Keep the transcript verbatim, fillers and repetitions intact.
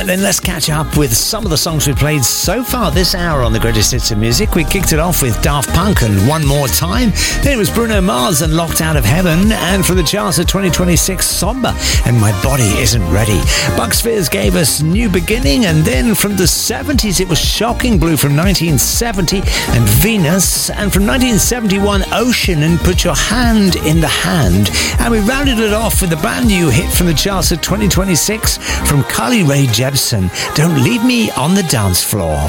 then let's catch up with some of the songs we played so far this hour on the Greatest Hits of Music. We kicked it off with Daft Punk and One More Time. Then it was Bruno Mars and Locked Out of Heaven. And from the charts of twenty twenty-six, Somber and My Body Isn't Ready. Bucks Fizz gave us New Beginning. And then from the seventies, it was Shocking Blue from nineteen seventy and Venus. And from nineteen seventy-one, Ocean and Put Your Hand in the Hand. And we rounded it off with a brand new hit from the charts of twenty twenty-six from Carly Rae Jepsen, Don't Leave Me on the Dance Floor.